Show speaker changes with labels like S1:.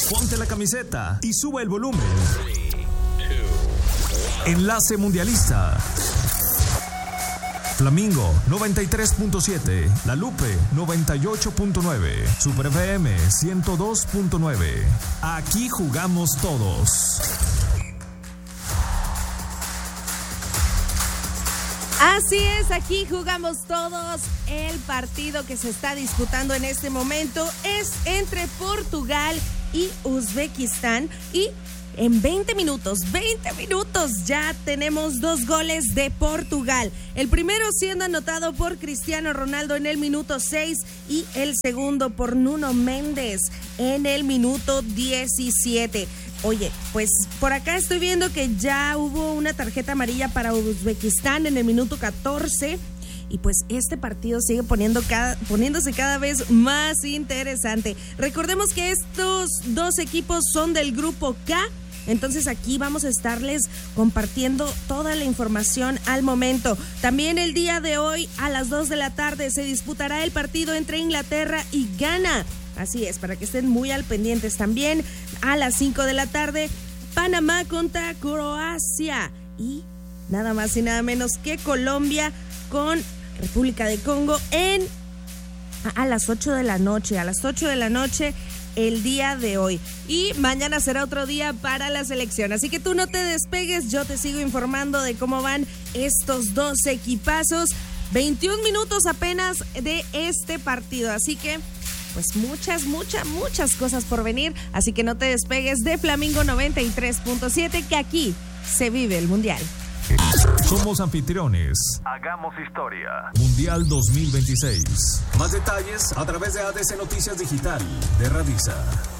S1: Ponte la camiseta y sube el volumen. Enlace Mundialista. Flamingo 93.7, La Lupe 98.9, Super FM 102.9. Aquí jugamos todos.
S2: Así es, aquí jugamos todos. El partido que se está disputando en este momento es entre Portugal y Uzbekistán y en 20 minutos ya tenemos 2 goles de Portugal. El primero siendo anotado por Cristiano Ronaldo en el minuto 6 y el segundo por Nuno Méndez en el minuto 17. Oye, pues por acá estoy viendo que ya hubo una tarjeta amarilla para Uzbekistán en el minuto 14. Y pues este partido sigue poniéndose cada vez más interesante. Recordemos que estos 2 equipos son del grupo K. Entonces aquí vamos a estarles compartiendo toda la información al momento. También el día de hoy a las 2 de la tarde se disputará el partido entre Inglaterra y Ghana. Así es, para que estén muy al pendientes. También a las 5 de la tarde, Panamá contra Croacia. Y nada más y nada menos que Colombia con República de Congo a las 8 de la noche. A las 8 de la noche el día de hoy. Y mañana será otro día para la selección. Así que tú no te despegues, yo te sigo informando de cómo van estos 2 equipazos. 21 minutos apenas de este partido. Así que pues muchas cosas por venir. Así que no te despegues de Flamingo 93.7, que aquí se vive el Mundial.
S1: Somos anfitriones. Hagamos historia. Mundial 2026. Más detalles a través de ADC Noticias Digital de Radisa.